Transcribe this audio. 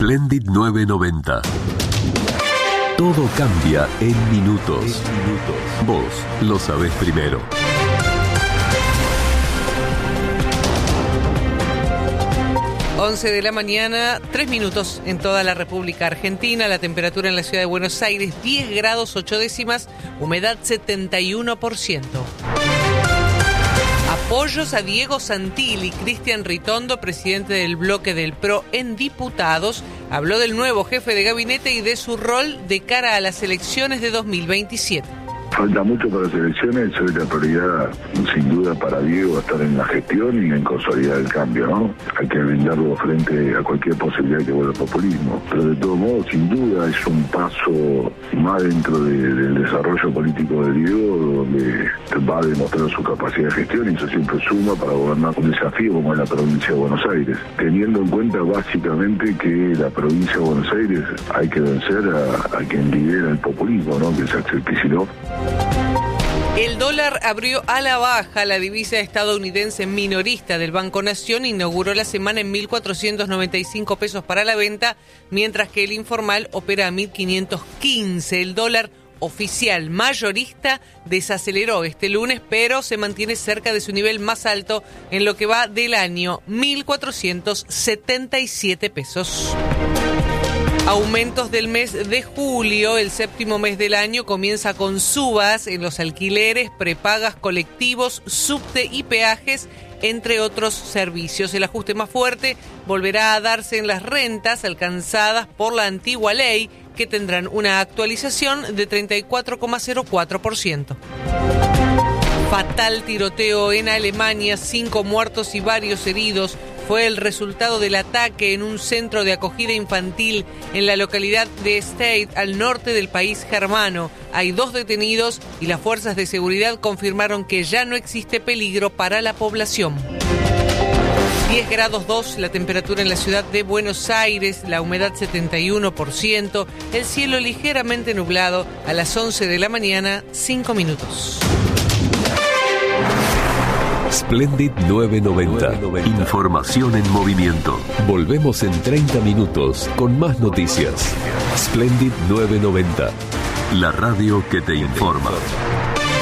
Splendid 990. Todo cambia en minutos. Vos lo sabés primero. Once de la mañana, 3 minutos en toda la República Argentina. La temperatura en la ciudad de Buenos Aires, 10 grados 8 décimas, humedad 71%. Apoyos a Diego Santilli. Cristian Ritondo, presidente del bloque del PRO en diputados, habló del nuevo jefe de gabinete y de su rol de cara a las elecciones de 2027. Falta mucho para las elecciones, es la prioridad sin duda para Diego estar en la gestión y en consolidar el cambio, ¿no? Hay que blindarlo frente a cualquier posibilidad que vuelva el populismo. Pero de todos modos, sin duda, es un paso más dentro del desarrollo político de Diego, donde va a demostrar su capacidad de gestión y eso siempre suma para gobernar un desafío como es la provincia de Buenos Aires. Teniendo en cuenta básicamente que la provincia de Buenos Aires hay que vencer a quien lidera el populismo, ¿no? Que es Axel Kicillof. El dólar abrió a la baja. La divisa estadounidense minorista del Banco Nación inauguró la semana en 1.495 pesos para la venta, mientras que el informal opera a 1.515. El dólar oficial mayorista desaceleró este lunes, pero se mantiene cerca de su nivel más alto en lo que va del año, 1.477 pesos. Aumentos del mes de julio, el séptimo mes del año, comienza con subas en los alquileres, prepagas, colectivos, subte y peajes, entre otros servicios. El ajuste más fuerte volverá a darse en las rentas alcanzadas por la antigua ley, que tendrán una actualización de 34,04%. Fatal tiroteo en Alemania, 5 muertos y varios heridos. Fue el resultado del ataque en un centro de acogida infantil en la localidad de Stade, al norte del país germano. Hay 2 detenidos y las fuerzas de seguridad confirmaron que ya no existe peligro para la población. 10 grados 2 la temperatura en la ciudad de Buenos Aires, la humedad 71%, el cielo ligeramente nublado. A las 11 de la mañana, 5 minutos. Splendid 990. Información en movimiento. Volvemos en 30 minutos con más noticias. Splendid 990. La radio que te informa.